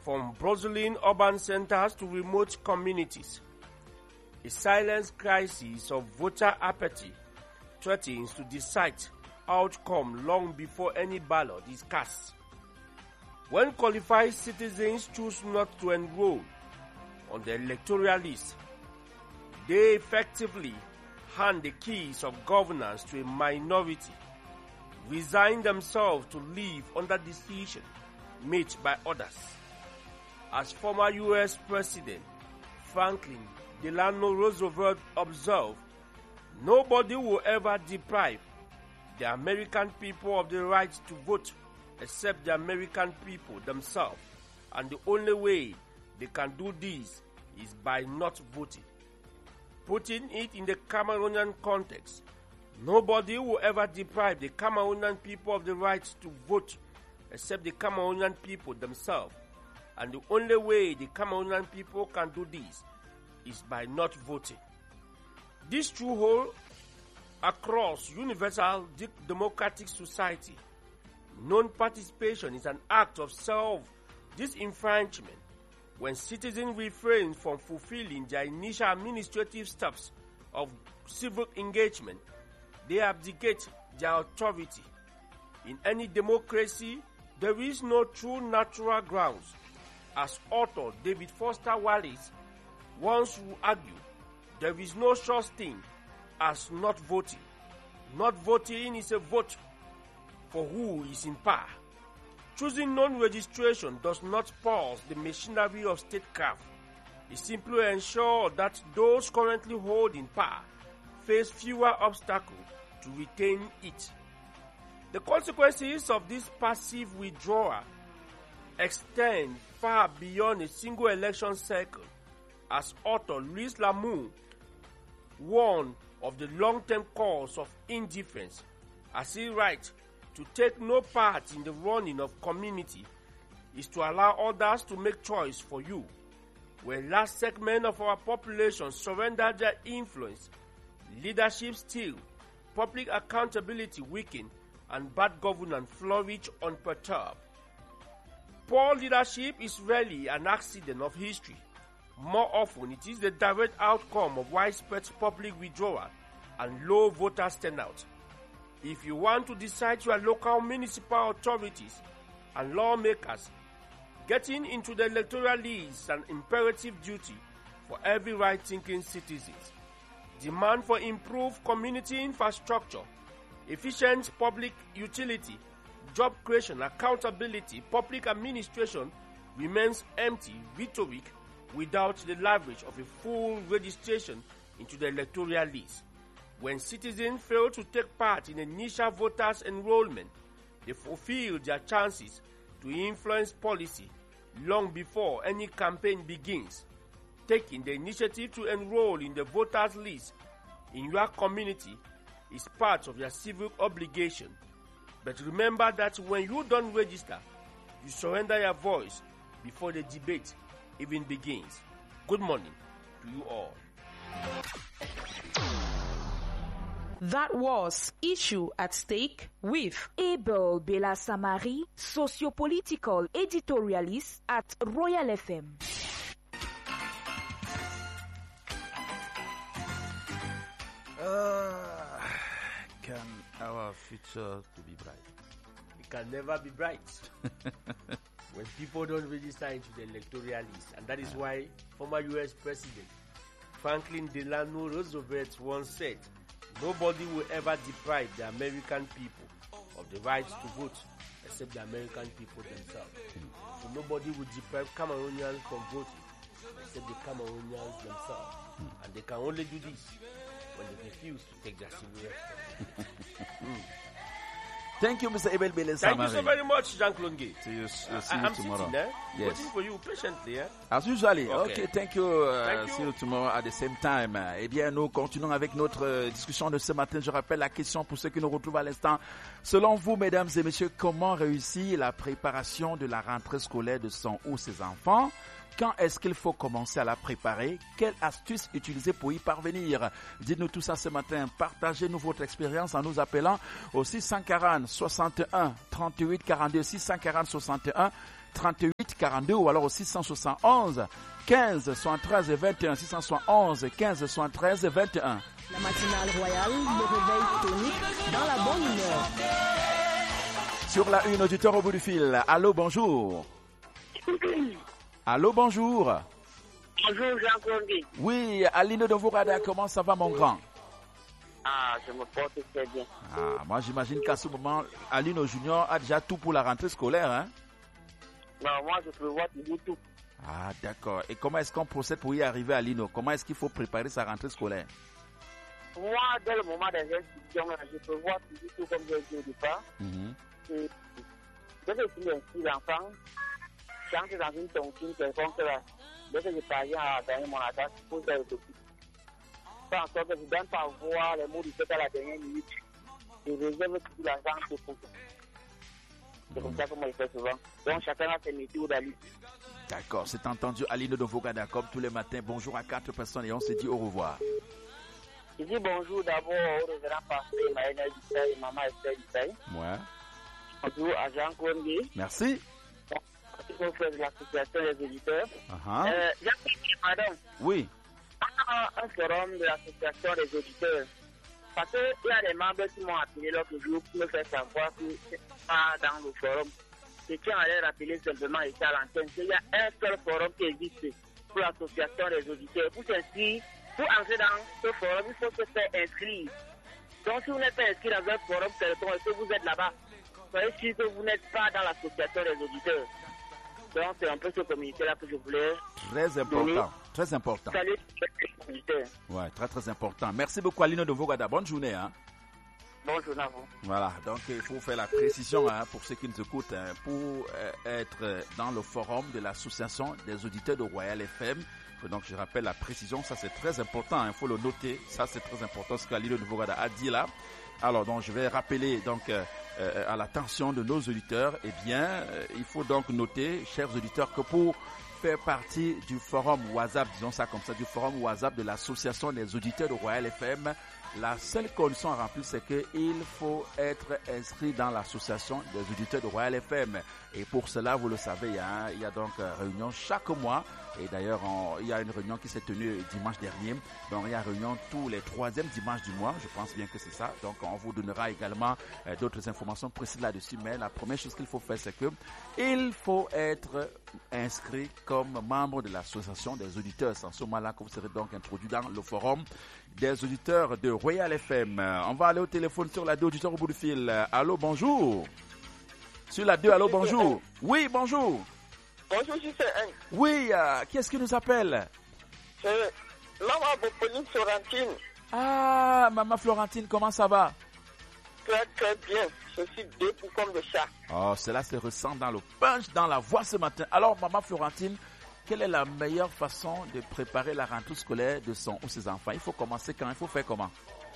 from bustling urban centers to remote communities. A silent crisis of voter apathy threatens to decide outcome long before any ballot is cast. When qualified citizens choose not to enroll on the electoral list, they effectively hand the keys of governance to a minority, resign themselves to live under decision made by others. As former U.S. President Franklin Delano Roosevelt observed, nobody will ever deprive the American people of the right to vote except the American people themselves, and the only way they can do this is by not voting. Putting it in the Cameroonian context, nobody will ever deprive the Cameroonian people of the right to vote except the Cameroonian people themselves, and the only way the Cameroonian people can do this is by not voting. This true hold across universal democratic society, non-participation is an act of self-disenfranchisement. When citizens refrain from fulfilling their initial administrative steps of civic engagement, they abdicate their authority. In any democracy, there is no true natural grounds. As author David Foster Wallace once argued, there is no such thing as not voting. Not voting is a vote for who is in power. Choosing non-registration does not pause the machinery of statecraft. It simply ensures that those currently holding power face fewer obstacles to retain it. The consequences of this passive withdrawal extend far beyond a single election cycle, as author Louis Lamour warned of the long-term cause of indifference, as he writes, to take no part in the running of community is to allow others to make choice for you. When large segment of our population surrender their influence, leadership steal, public accountability weaken, and bad governance flourish unperturbed. Poor leadership is rarely an accident of history. More often, it is the direct outcome of widespread public withdrawal and low voter turnout. If you want to decide your local municipal authorities and lawmakers, getting into the electoral list is an imperative duty for every right-thinking citizen. Demand for improved community infrastructure, efficient public utility, job creation, accountability, public administration remains empty rhetoric without the leverage of a full registration into the electoral list. When citizens fail to take part in initial voters' enrollment, they fulfill their chances to influence policy long before any campaign begins. Taking the initiative to enroll in the voters' list in your community is part of your civic obligation. But remember that when you don't register, you surrender your voice before the debate even begins. Good morning to you all. That was Issue at Stake with Abel Bella Samari, socio-political editorialist at Royal FM. Can our future to be bright? It can never be bright when people don't register into the electoral list. And that is why former U.S. President Franklin Delano Roosevelt once said, nobody will ever deprive the American people of the right to vote except the American people themselves. So nobody will deprive Cameroonians from voting except the Cameroonians themselves. And they can only do this when they refuse to take their civil responsibility. Thank you, Mr. Abel Bele Samari. Thank you so very much, Jean-Claude Gay. See you I'm tomorrow. Sitting, Yes. Waiting for you patiently. As usually. Okay. Thank you. Thank you. See you tomorrow at the same time. Eh bien, nous continuons avec notre discussion de ce matin. Je rappelle la question pour ceux qui nous retrouvent à l'instant. Selon vous, mesdames et messieurs, comment réussir la préparation de la rentrée scolaire de son ou ses enfants? Quand est-ce qu'il faut commencer à la préparer? Quelle astuce utiliser pour y parvenir? Dites-nous tout ça ce matin. Partagez-nous votre expérience en nous appelant au 640 61 38 42 640 61 38 42 ou alors au 671 15 73 21 671 15 73 21. La matinale royale, le réveil tonique dans la bonne humeur. Sur la une, auditeur au bout du fil. Allô, bonjour. Allô, bonjour. Bonjour Jean Condi. Oui, Aline de Vourada, comment ça va mon grand? Ah, je me porte très bien. Ah, moi j'imagine qu'à ce moment, Aline Junior a déjà tout pour la rentrée scolaire, hein? Non, moi je prévois toujours tout. Ah, d'accord. Et comment est-ce qu'on procède pour y arriver à Lino? Comment est-ce qu'il faut préparer sa rentrée scolaire? Moi, dès le moment des institutions, je prévois toujours tout comme j'ai dit au départ. Et dès que je suis inscrit l'enfant, j'entre dans une tontine quelconque là. Dès que je parviens à gagner mon attaque, il faut faire le dossier. Pas encore que je ne donne pas voir les mots du fait à la dernière minute. Je réserve tout l'argent de pour ça. C'est comme ça que moi je fais souvent. Donc chacun a ses métiers ou d'aller. D'accord, c'est entendu. Aline de Vogada, comme tous les matins, bonjour à 4 personnes et on se dit au revoir. Je dis bonjour d'abord au révérend pasteur Maëna Ditaï et maman Esther Ditaï. Ouais. Bonjour à Jean Condi. Merci. Je suis de l'association des éditeurs. Madame. Oui. Un forum de l'association des auditeurs. Parce qu'il y a des membres qui m'ont appelé l'autre jour pour me faire savoir que c'est pas dans le forum. Je tiens à les rappeler simplement ici à l'antenne qu'il y a un seul forum qui existe pour l'association des auditeurs. Pour s'inscrire, pour entrer dans ce forum, il faut se faire inscrire. Donc si vous n'êtes pas inscrit dans un forum quelconque et que vous êtes là-bas, soyez sûr que vous n'êtes pas dans l'association des auditeurs. Donc c'est un peu ce communiqué-là que je voulais. Très important. Donner. Très important. Salut les auditeurs. Ouais, très très important. Merci beaucoup Aline de Vogada. Bonne journée. Hein. Bonne journée à vous. Voilà, donc il faut faire la précision pour ceux qui nous écoutent. Pour être dans le forum de l'association des auditeurs de Royal FM. Donc je rappelle la précision, ça c'est très important. Il faut le noter. Ça c'est très important ce qu'Aline de Vogada a dit là. Alors donc je vais rappeler donc à l'attention de nos auditeurs, eh bien il faut donc noter, chers auditeurs, que pour faire partie du forum WhatsApp, disons ça comme ça, du forum WhatsApp de l'association des auditeurs de Royal FM, la seule condition à remplir, c'est qu'il faut être inscrit dans l'association des auditeurs de Royal FM. Et pour cela, vous le savez, il y a donc réunion chaque mois. Et d'ailleurs, il y a une réunion qui s'est tenue dimanche dernier. Donc, il y a réunion tous les 3e dimanches du mois. Je pense bien que c'est ça. Donc, on vous donnera également d'autres informations précises là-dessus. Mais la première chose qu'il faut faire, c'est que il faut être inscrit comme membre de l'association des auditeurs. C'est en ce moment-là que vous serez donc introduit dans le forum des auditeurs de Royal FM. On va aller au téléphone sur la 2, auditeur au bout du fil. Allô, bonjour. Sur la 2, allô, bonjour. Oui, bonjour. Bonjour, je suis un. Oui, qui est-ce qui nous appelle? C'est Maman Bopoline Florentine. Ah, Maman Florentine, comment ça va? Très très bien. Je suis debout comme le chat. Oh, cela se ressent dans le punch, dans la voix ce matin. Alors, Maman Florentine, quelle est la meilleure façon de préparer la rentrée scolaire de son ou ses enfants? Il faut commencer quand? Il faut faire comment?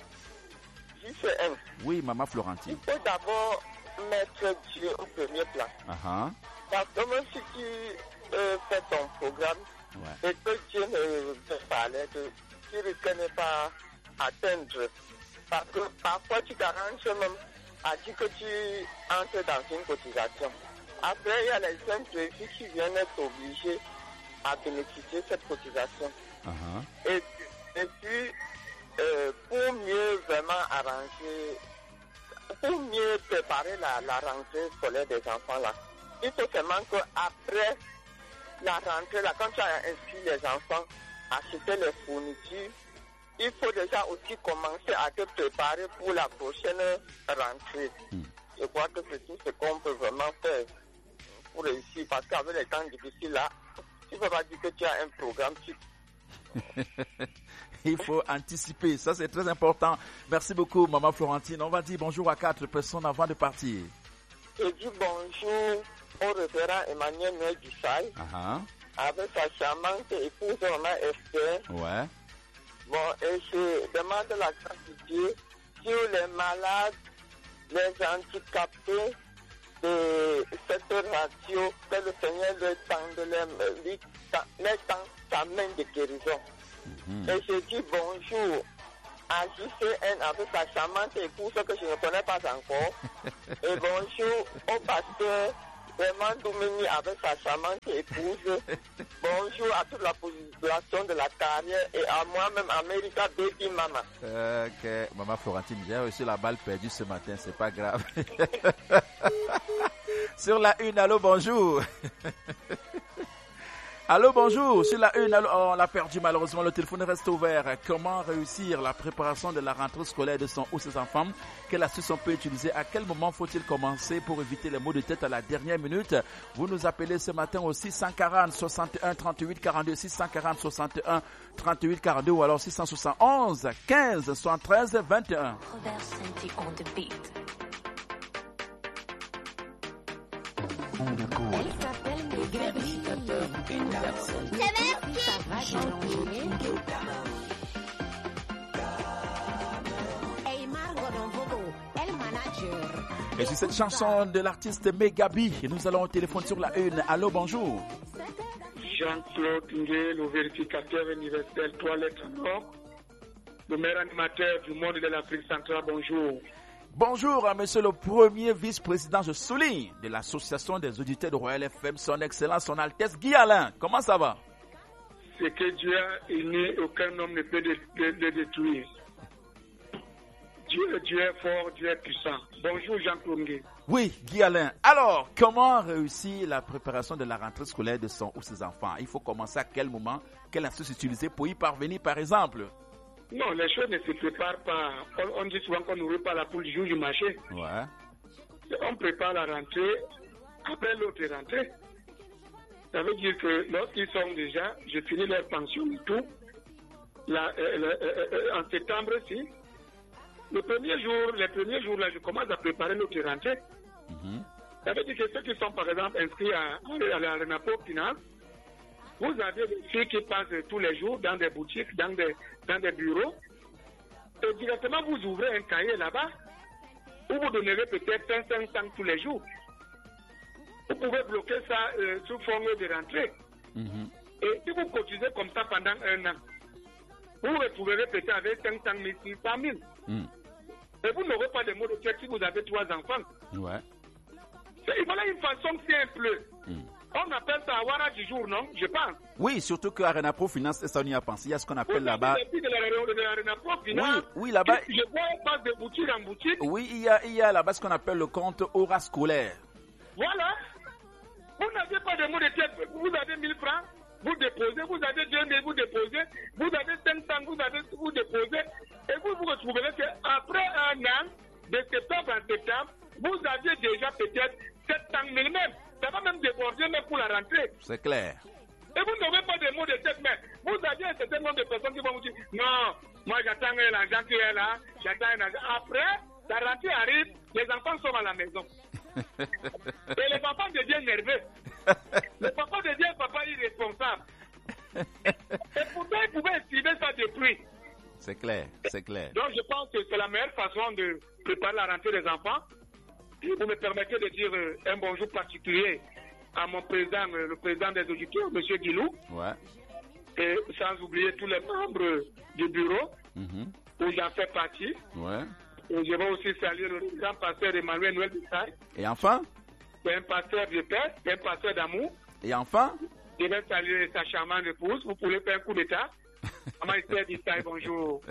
Je suis un. Oui, Maman Florentine. Il faut d'abord mettre Dieu au premier plan. Parce que même si tu fais ton programme et que Dieu ne veut pas l'aide, tu ne connais pas atteindre. Parce que parfois tu t'arranges même à dire que tu entres dans une cotisation. Après, il y a les imprévus qui viennent être obligés à bénéficier de cette cotisation. Et puis, pour mieux vraiment arranger, pour mieux préparer la rentrée scolaire des enfants là, il faut seulement qu'après la rentrée, là, quand tu as inscrit les enfants, acheter les fournitures, il faut déjà aussi commencer à te préparer pour la prochaine rentrée. Je crois que c'est tout ce qu'on peut vraiment faire pour réussir. Parce qu'avec les temps difficiles là, tu ne peux pas dire que tu as un programme. Il faut anticiper, ça c'est très important. Merci beaucoup, Maman Florentine. On va dire bonjour à 4 personnes avant de partir. Je dis bonjour au révérend Emmanuel Noël Dussal, avec sa charmante épouse Maman Esther. Ouais. Bon, et je demande la grâce de Dieu sur les malades, les handicapés de cette radio, que le Seigneur leur tend sa main de guérison. Et je dis bonjour à JCN avec sa charmante épouse que je ne connais pas encore. Et bonjour au pasteur vraiment Doumini avec sa charmante épouse. Bonjour à toute la population de la carrière et à moi-même, America Baby Mama. Ok, Maman Florentine, j'ai reçu la balle perdue ce matin, c'est pas grave. Sur la une, allô, bonjour. Allô, bonjour. Sur la une, allô, on l'a perdu malheureusement, le téléphone reste ouvert. Comment réussir la préparation de la rentrée scolaire de son ou ses enfants? Quelle astuce on peut utiliser? À quel moment faut-il commencer pour éviter les maux de tête à la dernière minute? Vous nous appelez ce matin au 640 61 38 42, 640 61 38 42 ou alors 671 15 73 21. Elle s'appelle Mégabi. Ça va changer. Hey Margot Donvogo, elle manager. Et sur cette chanson de l'artiste Mégabi, nous allons au téléphone sur la une. Allô, bonjour. Jean-Claude Ngué, le vérificateur universel 3 lettres nord, le meilleur animateur du monde de l'Afrique centrale, bonjour. Bonjour à monsieur le premier vice-président, je souligne, de l'association des auditeurs de Royal FM, son excellence, son Altesse Guy Alain. Comment ça va? C'est que Dieu a uni, aucun homme ne peut le détruire. Dieu est fort, Dieu est puissant. Bonjour Jean-Claude Ngué. Oui, Guy Alain. Alors, comment réussir la préparation de la rentrée scolaire de son ou ses enfants? Il faut commencer à quel moment? Quelle astuce utiliser pour y parvenir, par exemple? Non, les choses ne se préparent pas. On dit souvent qu'on n'ouvre pas la poule du jour du marché. Ouais. On prépare la rentrée après l'autre rentrée. Ça veut dire que lorsqu'ils sont déjà, je finis leur pension et tout, en septembre-ci, les premiers jours là, je commence à préparer l'autre rentrée. Ça veut dire que ceux qui sont par exemple inscrits à la RENAPO finance, vous avez des filles qui passent tous les jours dans des boutiques, dans des bureaux, et directement vous ouvrez un cahier là-bas, où vous donnerez peut-être 500 tous les jours. Vous pouvez bloquer ça sous forme de rentrée. Et si vous cotisez comme ça pendant 1 an, vous vous retrouverez peut-être avec 500 000, 600 000. Et vous n'aurez pas de maux de tête si vous avez 3 enfants. Ouais. Voilà une façon simple. On appelle ça Awara du jour, non? Je pense. Oui, surtout qu'à RENAPO Finance, ça on y a pensé. Il y a ce qu'on appelle là-bas. De la RENAPO Finance. Oui, là-bas. Je vois on passe de boutique en boutique. Oui, il y a là-bas ce qu'on appelle le compte Aura scolaire. Voilà. Vous n'avez pas de maux de tête. Vous avez 1000 francs, vous déposez. Vous avez 2000, vous déposez. Vous avez 500, vous déposez. Et vous vous retrouverez qu'après 1 an, de septembre en septembre, vous aviez déjà peut-être 700 000 même. Ça va même déborder même pour la rentrée. C'est clair. Et vous n'aurez pas de mots de tête, mais vous avez un certain nombre de personnes qui vont vous dire non, moi j'attends l'argent qui est là, j'attends un argent. Après, la rentrée arrive, les enfants sont à la maison. Et les enfants deviennent nerveux. Le papa devient papa irresponsable. Et pourtant, ils pouvaient estimer ça depuis. C'est clair, c'est clair. Donc je pense que c'est la meilleure façon de préparer la rentrée des enfants. Et vous me permettez de dire un bonjour particulier à mon président, le président des auditeurs, M. Guilou. Ouais. Et sans oublier tous les membres du bureau, où j'en fais partie. Ouais. Et je vais aussi saluer le grand pasteur Emmanuel Noël Bissaï. Et enfin? C'est un pasteur de paix, c'est un pasteur d'amour. Et enfin? Je vais saluer sa charmante épouse. Vous pouvez faire un coup d'état. Maman Esther Bissaï, bonjour.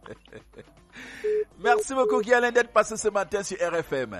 Merci beaucoup, Guy Alain, d'être passé ce matin sur RFM.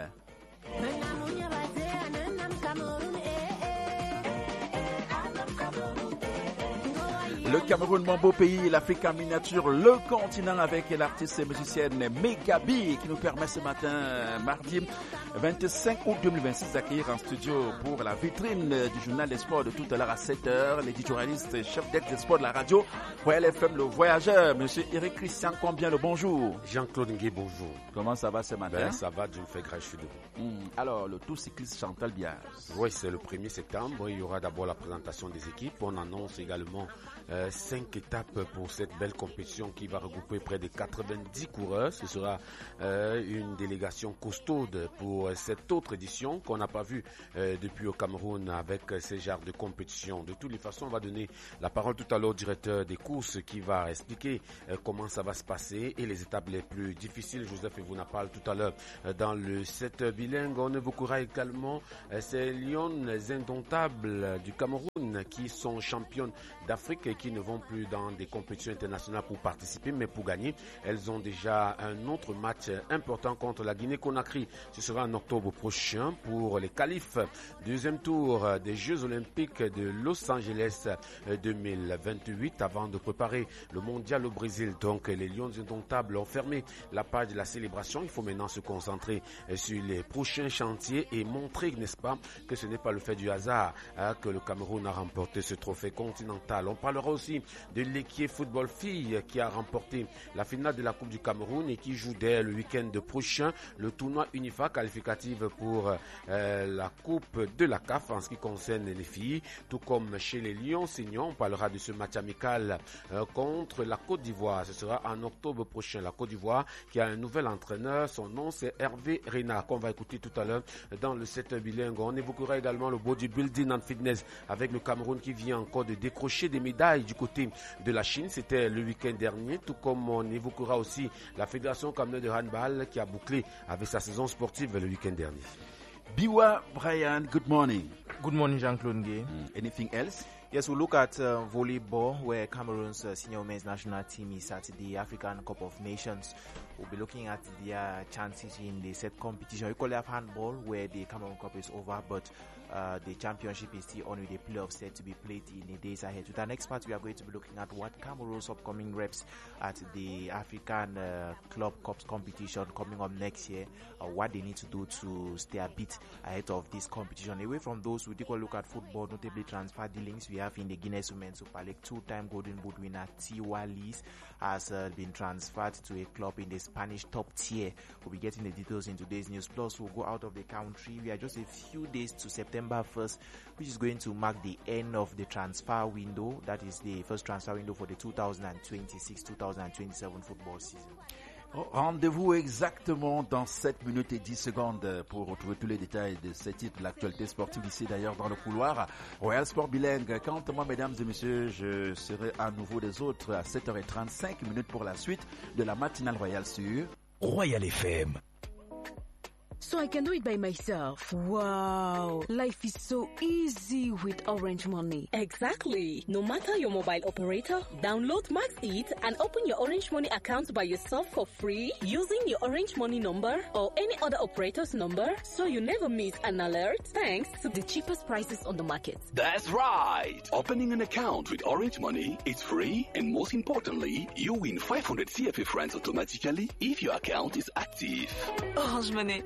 Le Cameroun, mon beau pays, l'Afrique en miniature, le continent avec l'artiste et musicienne Mégabi qui nous permet ce matin, mardi 25 août 2026, d'accueillir en studio pour la vitrine du journal des sports de tout à l'heure à 7h, l'éditorialiste chef des sports de la radio, Royal FM, le voyageur, monsieur Eric Christian Combien, le bonjour. Jean-Claude Ngué, bonjour. Comment ça va ce matin? Ben, ça va, Dieu me fait grâce, je suis debout. Alors, le Tour cycliste Chantal Biaz. Oui, c'est le 1er septembre. Il y aura d'abord la présentation des équipes. On annonce également 5 étapes pour cette belle compétition qui va regrouper près de 90 coureurs. Ce sera une délégation costaude pour cette autre édition qu'on n'a pas vue depuis au Cameroun avec ces genres de compétition. De toutes les façons, on va donner la parole tout à l'heure au directeur des courses qui va expliquer comment ça va se passer et les étapes les plus difficiles. Joseph vous en parle tout à l'heure dans le 7 bilingue. On évoquera également ces Lions indomptables du Cameroun qui sont championnes d'Afrique et qui ne vont plus dans des compétitions internationales pour participer mais pour gagner. Elles ont déjà un autre match important contre la Guinée-Conakry. Ce sera en octobre prochain pour les qualifs. Deuxième tour des Jeux Olympiques de Los Angeles 2028 avant de préparer le mondial au Brésil. Donc les Lions indomptables ont fermé la page de la célébration. Il faut maintenant se concentrer sur les prochains chantiers et montrer, n'est-ce pas, que ce n'est pas le fait du hasard que le Cameroun a remporté ce trophée continental. On parlera aussi de l'équipe football filles qui a remporté la finale de la Coupe du Cameroun et qui joue dès le week-end prochain le tournoi UNIFA qualificatif pour la Coupe de la CAF en ce qui concerne les filles, tout comme chez les Lions seniors. On parlera de ce match amical contre la Côte d'Ivoire. Ce sera en octobre prochain. La Côte d'Ivoire qui a un nouvel entraîneur. Son nom c'est Hervé Renard qu'on va écouter tout à l'heure dans le 7 bilingue. On évoquera également le bodybuilding and fitness avec le Cameroun qui vient encore de décrocher des médailles du côté de la Chine. C'était le week-end dernier, tout comme on évoquera aussi la Fédération camerounaise de handball qui a bouclé avec sa saison sportive le week-end dernier. Biwa Brian, good morning. Good morning, Jean-Claude Nguyen. Anything else? Yes, we'll look at volleyball, where Cameroon's senior men's national team is at the African Cup of Nations. We'll be looking at their chances in the set competition. We call it handball, where the Cameroon Cup is over, but the championship is still on with the playoff set to be played in the days ahead. With our next part, we are going to be looking at what Cameroon's upcoming reps at the African Club Cups competition coming up next year, what they need to do to stay a bit ahead of this competition. Away from those, we take a look at football, notably transfer dealings. We have in the Guinness Women's Super League, two-time Golden Boot winner Tiwa Lees has been transferred to a club in the Spanish top tier. We'll be getting the details in today's news. Plus, we'll go out of the country. We are just a few days to September 1st, which is going to mark the end of the transfer window. That is the first transfer window for the 2026-2027 football season. Rendez-vous exactement dans 7 minutes et 10 secondes pour retrouver tous les détails de ce titre de l'actualité sportive ici d'ailleurs dans le couloir Royal Sport Bilingue. Quant à moi, mesdames et messieurs, je serai à nouveau des autres à 7h35 minutes pour la suite de la matinale royale sur Royal FM. So I can do it by myself. Wow. Life is so easy with Orange Money. Exactly. No matter your mobile operator, download Max It and open your Orange Money account by yourself for free using your Orange Money number or any other operator's number so you never miss an alert thanks to the cheapest prices on the market. That's right. Opening an account with Orange Money is free and most importantly, you win 500 CFA francs automatically if your account is active. Orange Money.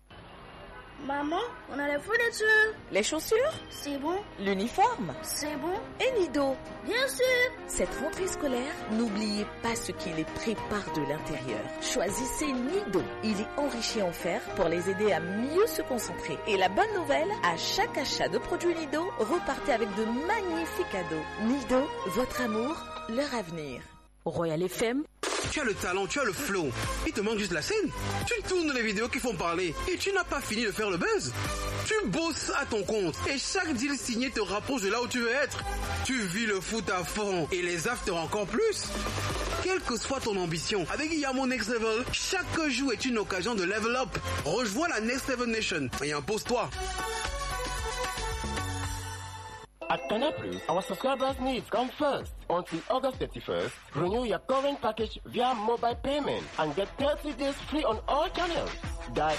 Maman, on a la fourniture. Les chaussures? C'est bon. L'uniforme? C'est bon. Et Nido? Bien sûr. Cette rentrée scolaire, n'oubliez pas ce qui les prépare de l'intérieur. Choisissez Nido. Il est enrichi en fer pour les aider à mieux se concentrer. Et la bonne nouvelle, à chaque achat de produits Nido, repartez avec de magnifiques cadeaux. Nido, votre amour, leur avenir. Royal FM. Tu as le talent, tu as le flow. Il te manque juste la scène. Tu tournes les vidéos qui font parler et tu n'as pas fini de faire le buzz. Tu bosses à ton compte et chaque deal signé te rapproche de là où tu veux être. Tu vis le foot à fond et les afters encore plus. Quelle que soit ton ambition, avec Yamo Next Level, chaque jour est une occasion de level up. Rejoins la Next Level Nation et impose-toi. At Canal Plus, our subscribers' needs come first. Until August 31st, renew your current package via mobile payment and get 30 days free on all channels. Dial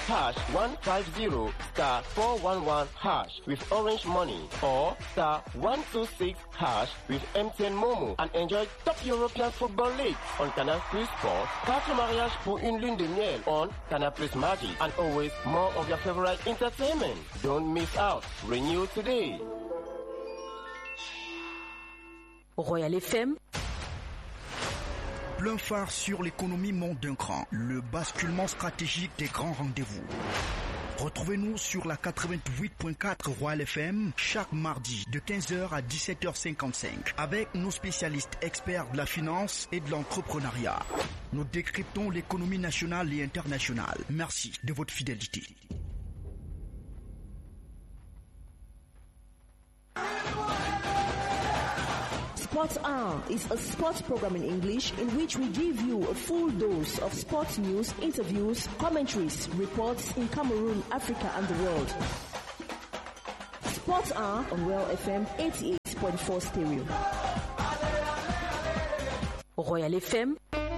#150*411# with Orange Money or *126# with MTN Momo and enjoy top European Football League on Canal Plus Sport. Carte mariage pour une lune de miel on Canal Plus Magic and always more of your favorite entertainment. Don't miss out. Renew today. Royal FM. Plein phare sur l'économie monte d'un cran. Le basculement stratégique des grands rendez-vous. Retrouvez-nous sur la 88.4 Royal FM chaque mardi de 15h à 17h55 avec nos spécialistes experts de la finance et de l'entrepreneuriat. Nous décryptons l'économie nationale et internationale. Merci de votre fidélité. Sports Hour is a sports program in English in which we give you a full dose of sports news, interviews, commentaries, reports in Cameroon, Africa and the world. Sports Hour on Royal FM 88.4 stereo. Royal FM.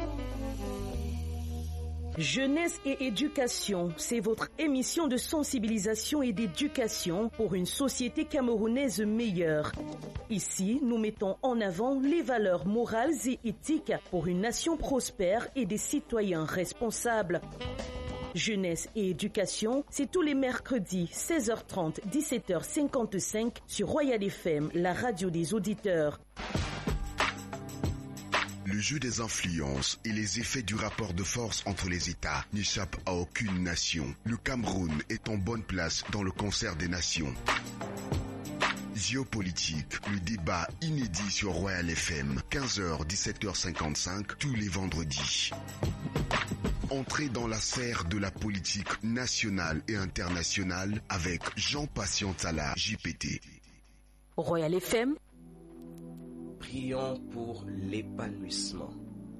Jeunesse et éducation, c'est votre émission de sensibilisation et d'éducation pour une société camerounaise meilleure. Ici, nous mettons en avant les valeurs morales et éthiques pour une nation prospère et des citoyens responsables. Jeunesse et éducation, c'est tous les mercredis 16h30, 17h55 sur Royal FM, la radio des auditeurs. Le jeu des influences et les effets du rapport de force entre les États n'échappent à aucune nation. Le Cameroun est en bonne place dans le concert des nations. Géopolitique, le débat inédit sur Royal FM, 15h, 17h55, tous les vendredis. Entrez dans la sphère de la politique nationale et internationale avec Jean Patient Tala, JPT. Royal FM. Prions pour l'épanouissement.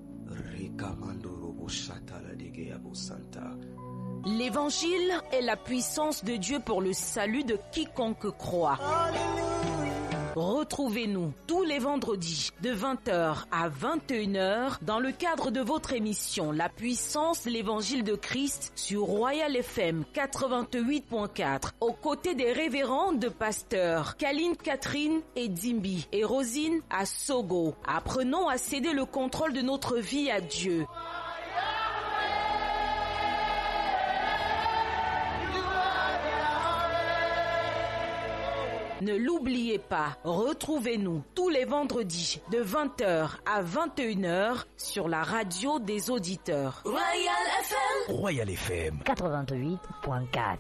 L'évangile est la puissance de Dieu pour le salut de quiconque croit. Retrouvez-nous tous les vendredis de 20h à 21h dans le cadre de votre émission La puissance de l'évangile de Christ sur Royal FM 88.4 aux côtés des révérendes pasteurs Kaline Catherine et Dimbi et Rosine à Sogo. Apprenons à céder le contrôle de notre vie à Dieu. Ne l'oubliez pas, retrouvez-nous tous les vendredis de 20h à 21h sur la radio des auditeurs. Royal FM 88.4.